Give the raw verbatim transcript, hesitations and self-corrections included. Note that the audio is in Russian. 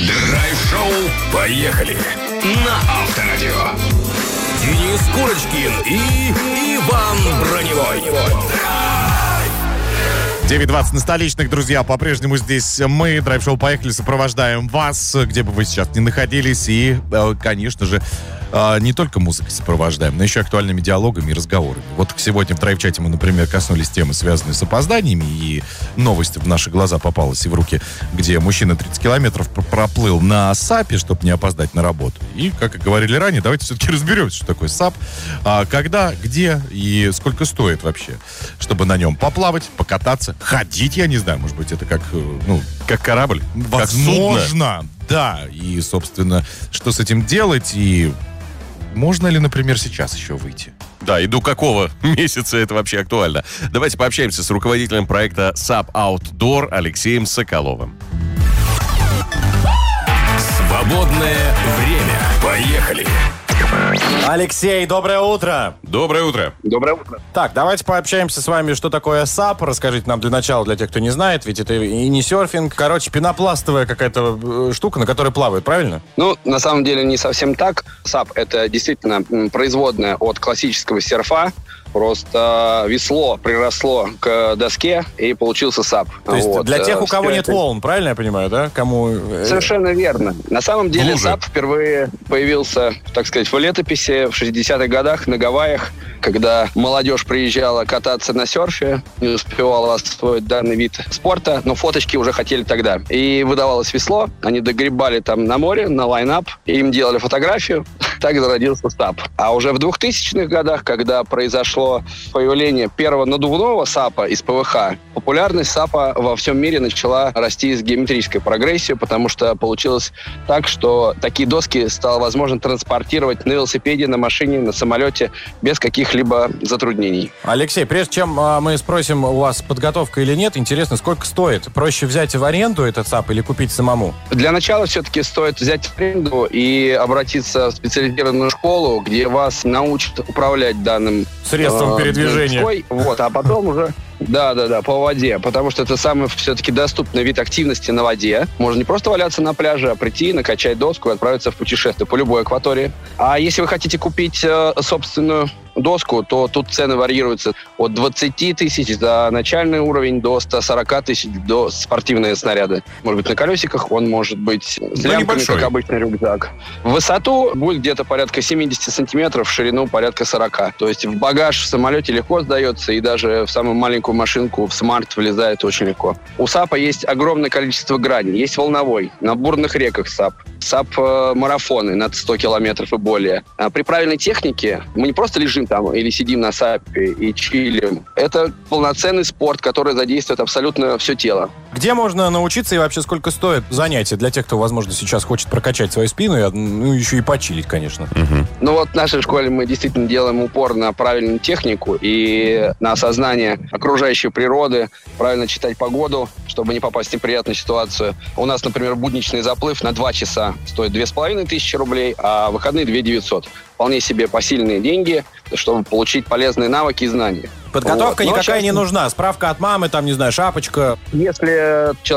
Драйв-шоу «Поехали» на Авторадио. Денис Курочкин и Иван Броневой. девять двадцать на столичных, друзья. По-прежнему здесь мы, Драйв-шоу «Поехали», сопровождаем вас, где бы вы сейчас ни находились. И, конечно же, не только музыкой сопровождаем, но еще актуальными диалогами и разговорами. Вот сегодня в драйв-чате мы, например, коснулись темы, связанной с опозданиями, и новость в наши глаза попалась и в руки, где мужчина тридцать километров проплыл на САПе, чтобы не опоздать на работу. И, как и говорили ранее, давайте все-таки разберемся, что такое САП, а когда, где и сколько стоит вообще, чтобы на нем поплавать, покататься, ходить, я не знаю, может быть, это как, ну, как корабль, возможно, как да. И, собственно, что с этим делать, и можно ли, например, сейчас еще выйти? Да, и до какого месяца это вообще актуально? Давайте пообщаемся с руководителем проекта САП Outdoor Алексеем Соколовым. Свободное время. Поехали. Алексей, доброе утро. Доброе утро. Доброе утро. Так, давайте пообщаемся с вами, что такое САП. Расскажите нам для начала, для тех, кто не знает, ведь это и не серфинг. Короче, пенопластовая какая-то штука, на которой плавают, правильно? Ну, на самом деле не совсем так. САП — это действительно производная от классического серфа. Просто весло приросло к доске, и получился САП. То есть вот. для тех, у кого Все нет это... волн, правильно я понимаю, да? Кому... Совершенно верно. На самом деле САП впервые появился, так сказать, в летописи в шестидесятых годах на Гавайях, когда молодежь приезжала кататься на серфе, не успевала освоить данный вид спорта, но фоточки уже хотели тогда. И выдавалось весло, они догребали там на море, на лайн-ап, им делали фотографию, так зародился САП. А уже в двухтысячных годах, когда произошло появление первого надувного САПа из ПВХ, популярность САПа во всем мире начала расти с геометрической прогрессией, потому что получилось так, что такие доски стало возможно транспортировать на велосипеде, на машине, на самолете без каких-либо затруднений. Алексей, прежде чем а, мы спросим, у вас подготовка или нет, интересно, сколько стоит? Проще взять в аренду этот САП или купить самому? Для начала все-таки стоит взять в аренду и обратиться в специализированную школу, где вас научат управлять данным средством э, передвижения. доской, вот, а потом уже... Да, да, да, по воде, потому что это самый все-таки доступный вид активности на воде. Можно не просто валяться на пляже, а прийти, накачать доску и отправиться в путешествие по любой акватории. А если вы хотите купить э, собственную доску, то тут цены варьируются от двадцати тысяч за начальный уровень до ста сорока тысяч до спортивные снаряды. Может быть, на колесиках, он может быть с лямками, как обычный рюкзак. В высоту будет где-то порядка семьдесят сантиметров, в ширину порядка сорока. То есть в багаж в самолете легко сдается, и даже в самую маленькую машинку в смарт влезает очень легко. У САПа есть огромное количество граней. Есть волновой, на бурных реках САП. САП-марафоны на сто километров и более. А при правильной технике мы не просто лежим там или сидим на САПе и чилим. Это полноценный спорт, который задействует абсолютно все тело. Где можно научиться и вообще сколько стоит занятие для тех, кто, возможно, сейчас хочет прокачать свою спину, и, ну, еще и почилить, конечно? Угу. Ну вот в нашей школе мы действительно делаем упор на правильную технику и на осознание окружающей природы, правильно читать погоду, чтобы не попасть в неприятную ситуацию. У нас, например, будничный заплыв на два часа стоит две с половиной тысячи рублей, а выходные две девятьсот. Вполне себе посильные деньги, чтобы получить полезные навыки и знания. Подготовка вот. никакая сейчас... не нужна. Справка от мамы, там, не знаю, шапочка. Если человек